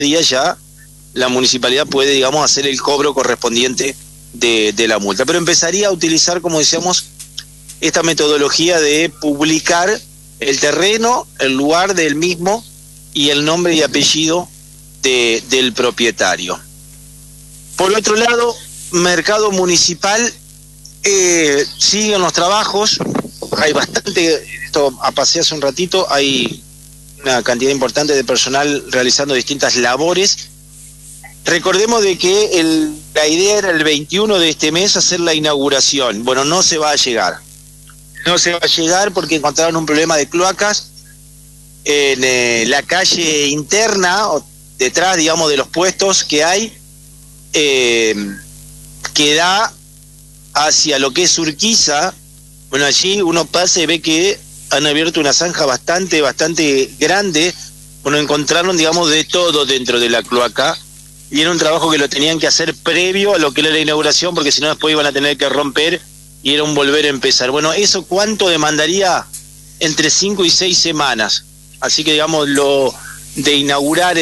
días ya la municipalidad puede, digamos, hacer el cobro correspondiente de la multa. Pero empezaría a utilizar, como decíamos, esta metodología de publicar el terreno, el lugar del mismo y el nombre y apellido del propietario. Por otro lado, Mercado Municipal, siguen los trabajos, hay bastante, esto pasé hace un ratito, hay una cantidad importante de personal realizando distintas labores. Recordemos de que la idea era el 21 de este mes hacer la inauguración. Bueno, no se va a llegar. No se va a llegar porque encontraron un problema de cloacas en la calle interna, o detrás, digamos, de los puestos que hay, que da hacia lo que es Urquiza. Bueno, allí uno pasa y ve que han abierto una zanja bastante grande. Bueno, encontraron, digamos, de todo dentro de la cloaca, y era un trabajo que lo tenían que hacer previo a lo que era la inauguración, porque si no después iban a tener que romper y era un volver a empezar. Bueno, ¿eso cuánto demandaría? Entre 5 y 6 semanas. Así que, digamos, lo de inaugurar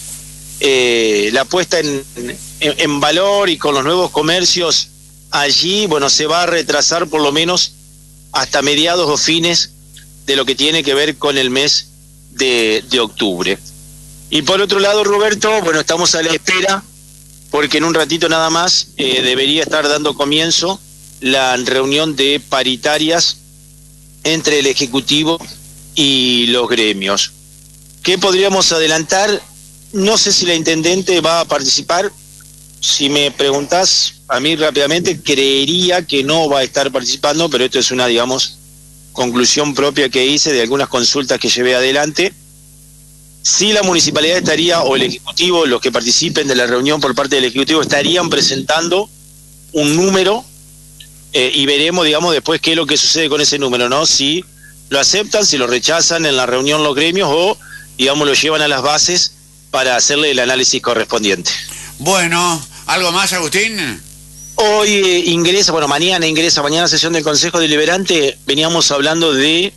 la puesta en valor y con los nuevos comercios allí, bueno, se va a retrasar por lo menos hasta mediados o fines de lo que tiene que ver con el mes de octubre. Y por otro lado, Roberto, bueno, estamos a la espera, porque en un ratito nada más debería estar dando comienzo la reunión de paritarias entre el Ejecutivo y los gremios. ¿Qué podríamos adelantar? No sé si la intendente va a participar. Si me preguntás a mí rápidamente, creería que no va a estar participando, pero esto es una, digamos, conclusión propia que hice de algunas consultas que llevé adelante. Si la municipalidad estaría, o el Ejecutivo, los que participen de la reunión por parte del Ejecutivo, estarían presentando un número, y veremos, digamos, después qué es lo que sucede con ese número, ¿no? Si lo aceptan, si lo rechazan en la reunión los gremios, o, digamos, lo llevan a las bases para hacerle el análisis correspondiente. Bueno, ¿algo más, Agustín? Hoy mañana sesión del Consejo Deliberante. Veníamos hablando de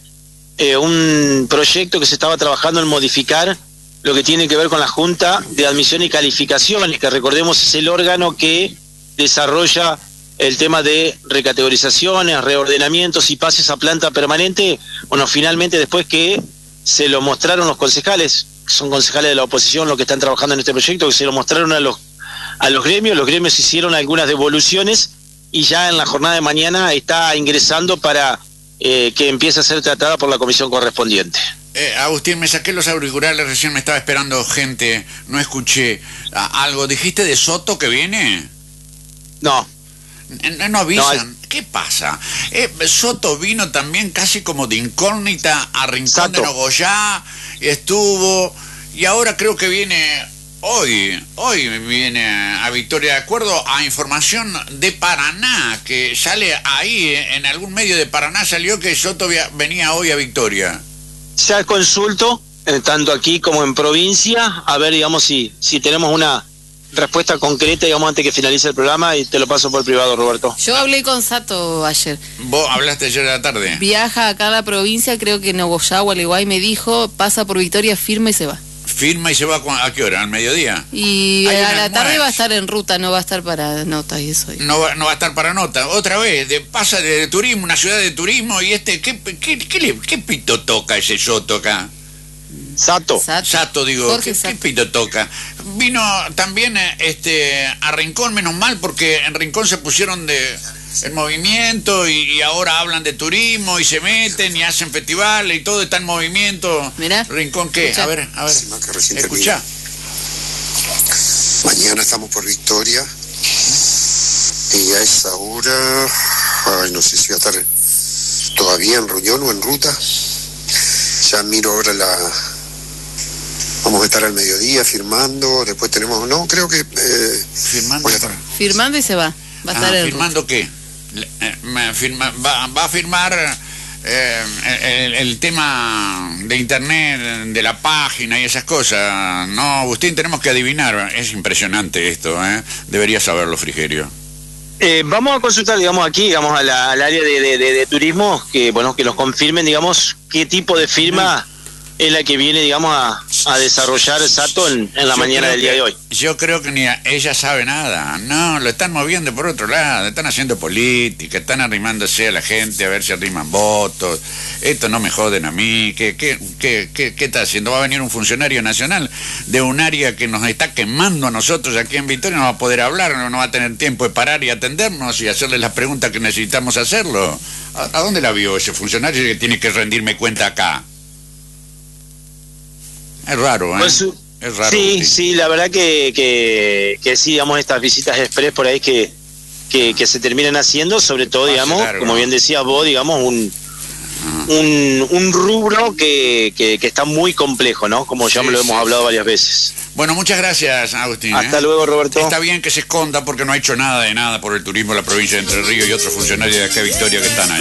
un proyecto que se estaba trabajando en modificar lo que tiene que ver con la Junta de Admisión y Calificaciones, que recordemos es el órgano que desarrolla el tema de recategorizaciones, reordenamientos y pases a planta permanente. Bueno, finalmente, después que se lo mostraron los concejales, son concejales de la oposición los que están trabajando en este proyecto, que se lo mostraron a los gremios hicieron algunas devoluciones y ya en la jornada de mañana está ingresando para que empiece a ser tratada por la comisión correspondiente. Agustín, me saqué los auriculares, recién me estaba esperando gente, no escuché algo. ¿Dijiste de Soto que viene? No. No avisan. No, ¿qué pasa? Soto vino también casi como de incógnita a Rincón de Nogoyá, estuvo, y ahora creo que viene hoy viene a Victoria, de acuerdo a información de Paraná, que sale ahí, en algún medio de Paraná salió que Soto venía hoy a Victoria. Ya consulto, tanto aquí como en provincia, a ver, digamos, si tenemos una respuesta concreta, digamos, antes que finalice el programa, y te lo paso por privado, Roberto. Yo hablé con Sato ayer. ¿Vos hablaste ayer a la tarde? Viaja acá a la provincia, creo que en Nogoyá, Gualeguay, me dijo, pasa por Victoria, firma y se va. ¿Firma y se va a qué hora? ¿Al mediodía? Y a la tarde va a estar en ruta, no va a estar para notas y eso. No va a estar para notas. Otra vez, pasa de turismo, una ciudad de turismo, y ¿qué pito toca ese Soto acá? Sato, digo, Jorge ¿qué pito toca? Vino también a Rincón, menos mal, porque en Rincón se pusieron el movimiento y ahora hablan de turismo y se meten y hacen festivales y todo está en movimiento. Mirá. ¿Rincón qué? Escuchá. A ver, escuchá. Mañana estamos por Victoria y a esa hora, no sé si va a estar todavía en reunión o en ruta. Ya miro ahora vamos a estar al mediodía firmando, después tenemos, no, creo que... Firmando y se va. Va a estar en ¿firmando ruta. qué? Va a firmar el tema de internet, de la página y esas cosas. No, Agustín, tenemos que adivinar. Es impresionante esto, Debería saberlo, Frigerio. Vamos a consultar, digamos, aquí, digamos, al área de turismo, que, bueno, que nos confirmen, digamos, qué tipo de firma es la que viene, digamos, a desarrollar Sato en la mañana del día de hoy. Yo creo que ni ella sabe nada. No, lo están moviendo por otro lado. Están haciendo política, están arrimándose a la gente a ver si arriman votos. Esto no me joden a mí. ¿Qué está haciendo? Va a venir un funcionario nacional de un área que nos está quemando a nosotros aquí en Victoria. No va a poder hablar, no va a tener tiempo de parar y atendernos y hacerle las preguntas que necesitamos hacerlo. ¿A dónde la vio ese funcionario que tiene que rendirme cuenta acá? Es raro, ¿eh? Pues, es raro. Sí, la verdad que sí, digamos, estas visitas express por ahí que se terminan haciendo, sobre todo, digamos, largo, como bien decías vos, digamos, un rubro que está muy complejo, ¿no? Como ya lo hemos hablado varias veces. Bueno, muchas gracias, Agustín. Hasta luego, Roberto. Está bien que se esconda porque no ha hecho nada de nada por el turismo de la provincia de Entre Ríos y otros funcionarios de acá de Victoria que están ahí.